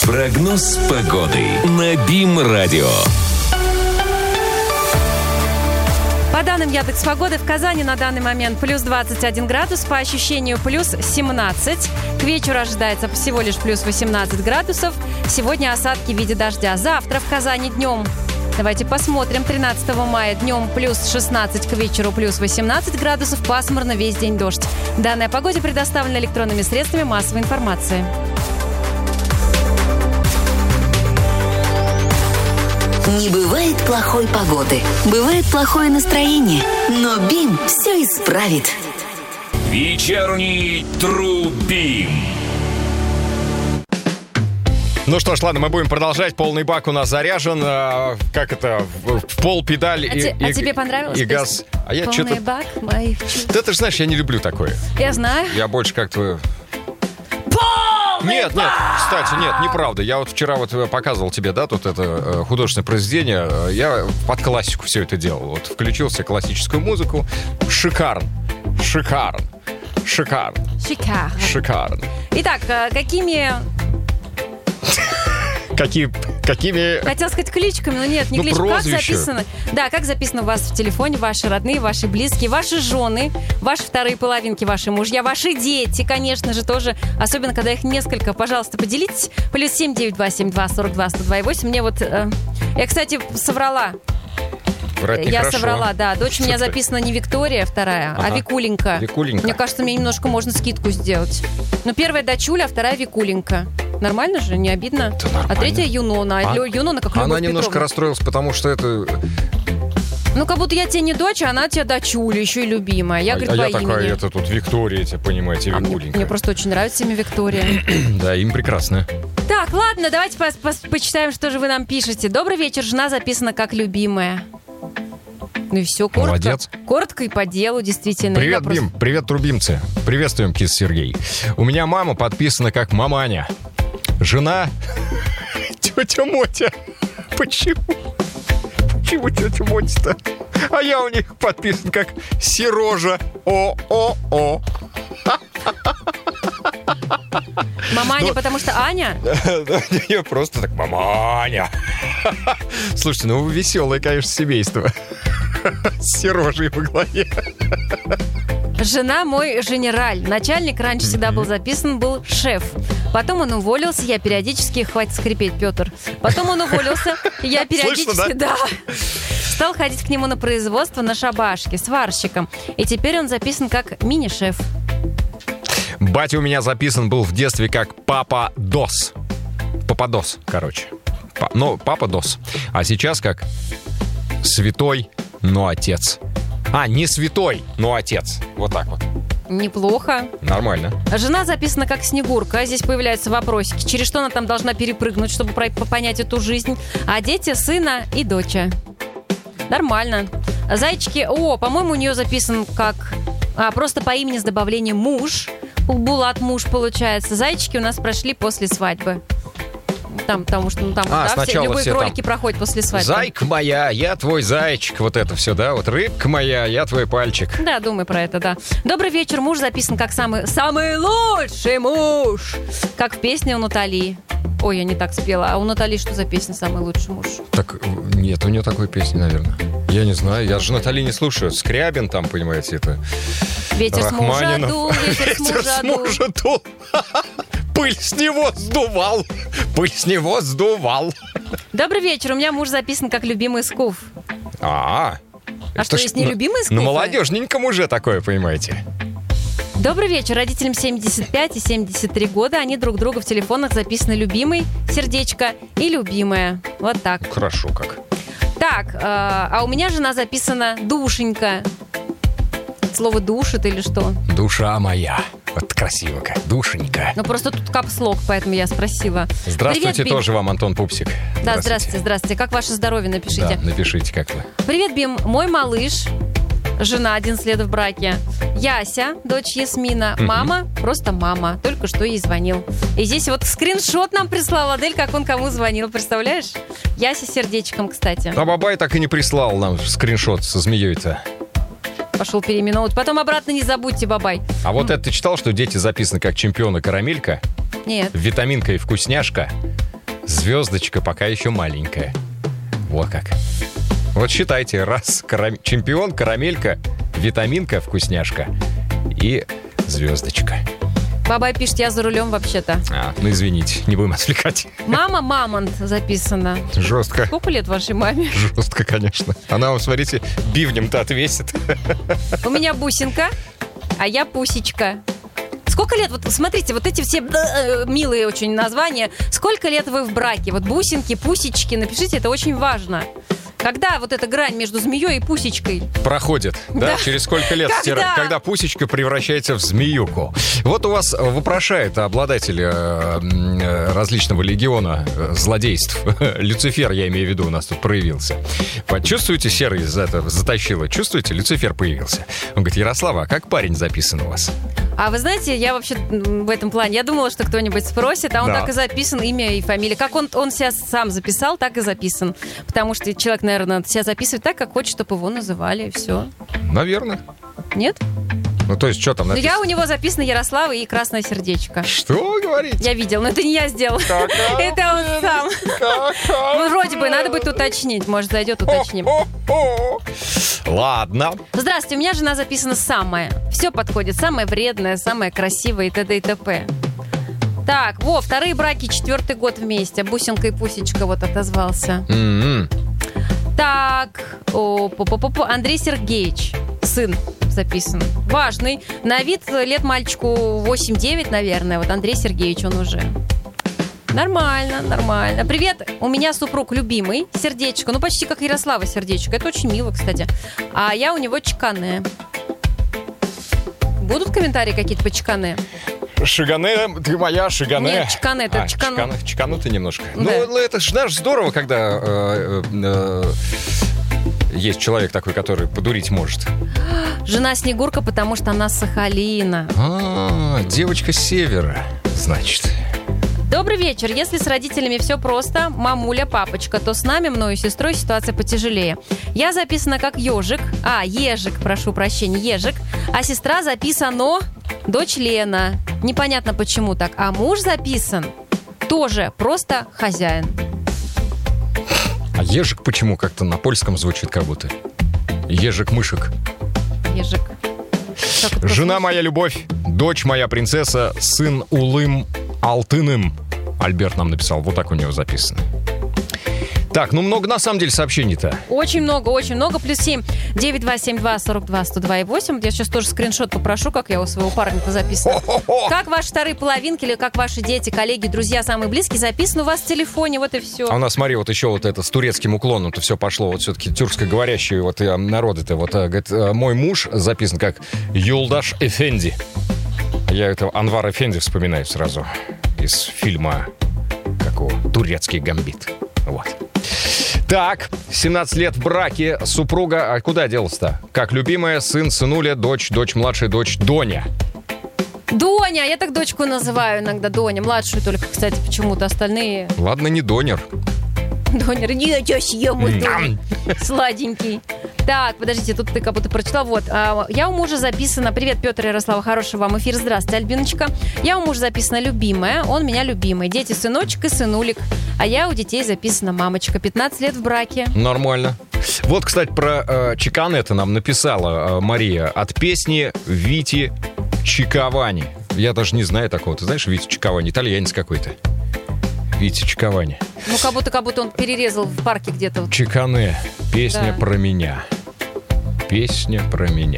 Прогноз погоды на БИМ-радио. По данным Яндекс.Погоды, в Казани на данный момент плюс 21 градус, по ощущению плюс 17. К вечеру ожидается всего лишь плюс 18 градусов. Сегодня осадки в виде дождя. Завтра в Казани днем, давайте посмотрим, 13 мая днем плюс 16, к вечеру плюс 18 градусов, пасмурно, весь день дождь. Данная погода предоставлена электронными средствами массовой информации. Не бывает плохой погоды, бывает плохое настроение, но БИМ все исправит. Вечерний Тру-БИМ. Ну что ж, ладно, мы будем продолжать. Полный бак у нас заряжен. Как это? В пол педаль а тебе понравилось? И газ. А я полный что-то... бак моих чувств. Ты же знаешь, я не люблю такое. Я знаю. Я больше как-то... Нет, кстати, нет, неправда. Я вот вчера показывал тебе, да, тут это художественное произведение. Я под классику все это делал. Вот включил себе классическую музыку. Шикарно. Итак, какими... Какими... Хотел сказать кличками, но нет, не кличками. Как записано? Да, как записано у вас в телефоне, ваши родные, ваши близкие, ваши жены, ваши вторые половинки, ваши мужья, ваши дети, конечно же, тоже. Особенно, когда их несколько. Пожалуйста, поделитесь. Плюс 7-9-2-7-2-42-102-102-8. Мне вот... я, кстати, соврала. Я соврала, да. Дочь у меня записана не Виктория вторая, а Викуленька. Мне кажется, мне немножко можно скидку сделать. Но первая дочуля, а вторая Викуленька. Нормально же, не обидно? А третья Юнона. Юнона как Любовь Она немножко Петровна. расстроилась, потому что это... Ну, как будто я тебе не дочь, а она тебе дочуля, еще и любимая. Я, говорю, по имени. Такая, это тут Виктория, понимаете, Викуленька. Мне просто очень нравится имя Виктория. Да, им прекрасно. Так, ладно, давайте почитаем, что же вы нам пишете. Добрый вечер, жена записана как любимая. Ну и все, коротко. Молодец. Коротко и по делу, действительно. Привет, Бим. Привет, трубимцы. Приветствуем, кис Сергей. У меня мама подписана как маманя. Жена тетя Мотя. Почему? Почему тетя Мотя-то? А я у них подписан как Сережа. О-о-о. Маманя, потому что Аня? Я просто так, маманя. Слушайте, ну вы веселое, конечно, семейство. С Сережей во главе. Жена мой женераль. Начальник раньше всегда был записан, был шеф. Потом он уволился, я периодически... Хватит скрипеть, Петр. Потом он уволился, я периодически... Слышно, да? Стал ходить к нему на производство на шабашке, сварщиком. И теперь он записан как мини-шеф. Батя у меня записан был в детстве как Папа Дос. Пападос, короче. Папа Дос. А сейчас как Святой, но Отец. Не святой, но отец. Вот так вот. Неплохо. Нормально. Жена записана как Снегурка. Здесь появляются вопросики. Через что она там должна перепрыгнуть, чтобы понять эту жизнь. А дети сына и доча. Нормально. Зайчики... по-моему, у нее записан как... просто по имени с добавлением муж. Булат муж получается. Зайчики у нас прошли после свадьбы. Потому что все любые кролики проходят после свадьбы. Зайка моя, я твой зайчик. Вот это все, да? Вот рыбка моя, я твой пальчик. Да, думай про это, да. Добрый вечер. Муж записан как самый лучший муж. Как в песне у Натали. Ой, я не так спела. А у Натали что за песня «Самый лучший муж»? Так, нет у нее такой песни, наверное. Я не знаю, я же Натали не слушаю. Скрябин там, понимаете, это... Ветер с мужа дул, ветер с мужа дул. Пыль с него сдувал. Добрый вечер, у меня муж записан как любимый скуф. А что, есть нелюбимый скуф? Ну, молодежненькому уже такое, понимаете. Добрый вечер, родителям 75 и 73 года. Они друг друга в телефонах записаны любимый, сердечко и любимая. Вот так. Хорошо как. Так, а у меня жена записана душенька. Слово душит или что? Душа моя. Вот красиво как. Душенька. Ну, просто тут капслок, поэтому я спросила. Здравствуйте. Привет, тоже вам, Антон Пупсик. Да, здравствуйте. Как ваше здоровье, напишите. Да, напишите, как вы. Привет, Бим. Мой малыш, жена 11 лет в браке. Яся, дочь Ясмина. Мама, просто мама. Только что ей звонил. И здесь вот скриншот нам прислал Адель, как он кому звонил. Представляешь? Яся с сердечком, кстати. А Бабай так и не прислал нам скриншот со змеей-то. Пошел переименовывать. Потом обратно не забудьте, Бабай. А вот это ты читал, что дети записаны как чемпионы карамелька? Нет. Витаминка и вкусняшка. Звездочка пока еще маленькая. Вот как. Вот считайте, раз чемпион, карамелька, витаминка, вкусняшка и звездочка. Бабай пишет, я за рулем вообще-то. Ну извините, не будем отвлекать. Мама Мамонт записано. Жестко. Сколько лет вашей маме? Жестко, конечно. Она вам, смотрите, бивнем-то отвесит. У меня Бусинка, а я Пусечка. Сколько лет, вот смотрите, вот эти все милые очень названия. Сколько лет вы в браке? Вот Бусинки, Пусечки, напишите, это очень важно. Когда вот эта грань между змеей и пусечкой проходит, да? Через сколько лет стирать? Когда пусечка превращается в змеюку. Вот у вас вопрошает обладатель различного легиона злодейств. Люцифер, я имею в виду, у нас тут проявился. Чувствуете, серый затащило? Чувствуете? Люцифер появился. Он говорит, Ярослава, а как парень записан у вас? А вы знаете, я вообще в этом плане, я думала, что кто-нибудь спросит, а он так и записан, имя и фамилия. Как он себя сам записал, так и записан. Потому что человек, наверное, себя записывает так, как хочет, чтобы его называли, и все. Наверное. Нет? Ну, то есть, что там написано? Я у него записано Ярослава и красное сердечко. Что вы говорите? Я видел, но это не я сделал. Это он сам. Ну, вроде бы, надо будет уточнить. Может, зайдет, уточним. Ладно. Здравствуйте, у меня жена записана самая. Все подходит. Самая вредная, самая красивая и т.д. и т.п. Так, вторые браки, 4-й год вместе. Бусинка и Пусечка вот отозвался. Так, Андрей Сергеевич, сын записан. Важный. На вид лет мальчику 8-9, наверное. Вот Андрей Сергеевич, он уже. Нормально, нормально. Привет, у меня супруг любимый, сердечко. Ну, почти как Ярослава сердечко. Это очень мило, кстати. А я у него Чикане. Будут комментарии какие-то по Чикане? Шигане, ты моя Шигане. Нет, Чикане, это Чикану. Чикану ты немножко. Да. Ну, это же, знаешь, здорово, когда есть человек такой, который подурить может. Жена Снегурка, потому что она с Сахалина. Девочка с севера, значит. Добрый вечер. Если с родителями все просто, мамуля, папочка, то с нами, мною и сестрой, ситуация потяжелее. Я записана как ежик, прошу прощения, ежик, а сестра записана дочь Лена. Непонятно почему так. А муж записан тоже просто хозяин. А ежик почему как-то на польском звучит как будто? Ежик-мышек. Ежик. Жена моя любовь, дочь моя принцесса, сын Улым Алтыным. Альберт нам написал, вот так у него записано. Так, ну много на самом деле сообщений-то. Очень много. +7 9272 42 102 8. Я сейчас тоже скриншот попрошу, как я у своего парня-то записана. Как ваши вторые половинки или как ваши дети, коллеги, друзья, самые близкие записаны у вас в телефоне, вот и все. А у нас, смотри, вот еще вот это с турецким уклоном-то все пошло. Вот все-таки тюркско-говорящие вот народы-то. Вот, говорит, мой муж записан как Юлдаш Эфенди. Я это Анвар Эфенди вспоминаю сразу из фильма «Турецкий гамбит». Вот. Так, 17 лет в браке, супруга... А куда делась-то? Как любимая, сын, сынуля, дочь младшая, дочь Доня. Доня, я так дочку называю иногда, Доня. Младшую только, кстати, почему-то остальные... Ладно, не Донер. Донер, не, я съем мой Донер. Сладенький. Так, подождите, тут ты как будто прочитала. Вот, я у мужа записана... Привет, Петр и Ярослава, хорошего вам эфира. Здравствуйте, Альбиночка. Я у мужа записана любимая, он меня любимый. Дети сыночек и сынулик. А я у детей записана мамочка. 15 лет в браке. Нормально. Вот, кстати, про Чиканета нам написала Мария. От песни Вити Чиковани. Я даже не знаю такого. Ты знаешь, Вити Чиковани? Итальянец какой-то. Вити Чиковани. Ну, как будто он перерезал в парке где-то. Чикане. Песня про меня. Песня про меня.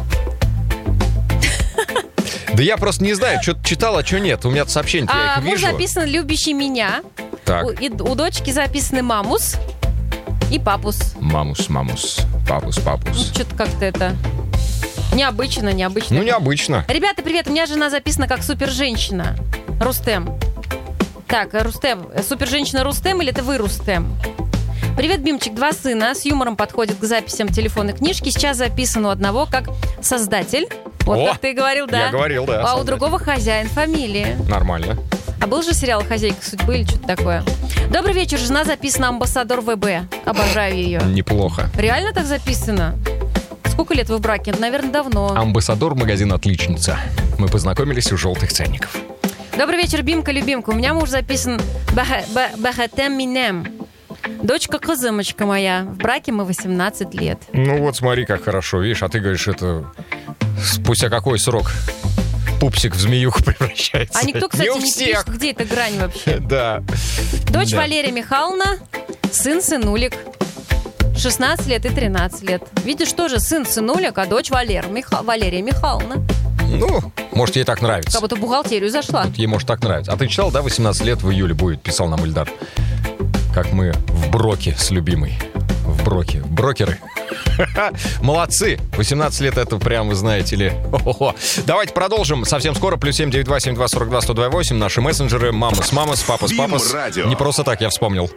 Да я просто не знаю, что читал, а что нет. У меня сообщения, я их вижу. Муж записан «любящий меня». Так. У дочки записаны «мамус» и «папус». Мамус, папус. Ну, что-то как-то это... Необычно. Ну, необычно. Ребята, привет, у меня жена записана как супер-женщина. Рустем. Так, Рустем. Супер-женщина Рустем или это вы, Рустем? Привет, Бимчик. 2 сына. С юмором подходят к записям телефонной книжки. Сейчас записан у одного как создатель. Вот как ты говорил, да? Я говорил, да. А создатель. У другого хозяин фамилии. Нормально. А был же сериал «Хозяйка судьбы» или что-то такое? Добрый вечер. Жена записана амбассадор ВБ. Обожаю ее. Неплохо. Реально так записано? Сколько лет вы в браке? Наверное, давно. Амбассадор магазин «Отличница». Мы познакомились у желтых ценников. Добрый вечер, Бимка, любимка. У меня муж записан Бахатем Минем. Дочка Козымочка моя. В браке мы 18 лет. Ну вот смотри, как хорошо. Видишь, а ты говоришь, это спустя какой срок пупсик в змеюку превращается. А никто, кстати, не не всех. пишет, где эта грань вообще. Да. Дочь Да. Валерия Михайловна, сынулик. 16 лет и 13 лет. Видишь, тоже сынулик, а дочь Валерия Михайловна. Ну, может, ей так нравится. Как будто в бухгалтерию зашла. Ей может так нравится. А ты читал, да, 18 лет в июле будет, писал нам Ильдар. Как мы в броке с любимой. В броке. Брокеры. Молодцы. 18 лет это прям, вы знаете ли. О-хо-хо. Давайте продолжим. Совсем скоро. +7 927 242 128. Наши мессенджеры. Мама с мамой, папа с папой. Не просто так, я вспомнил.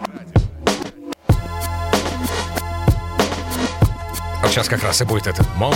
Вот сейчас как раз и будет это. Мама